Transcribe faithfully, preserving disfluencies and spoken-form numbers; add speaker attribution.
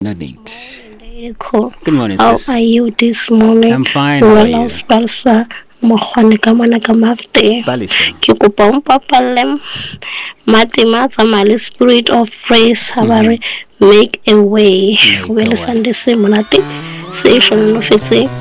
Speaker 1: Nadine.
Speaker 2: Very cool.
Speaker 1: Good morning,
Speaker 2: How
Speaker 1: sis.
Speaker 2: are you this morning?
Speaker 1: I'm fine. How are
Speaker 2: Well,
Speaker 1: you?
Speaker 2: Spalsa, Mohwane Kamana Kamafte.
Speaker 1: Balisa.
Speaker 2: Kikupom Papalem. Matimata Mali Spirit of Praise
Speaker 1: Mm-hmm.
Speaker 2: Habari make a way.
Speaker 1: Make a
Speaker 2: Well,
Speaker 1: way.
Speaker 2: Sunday Simonati. Say, Shalom,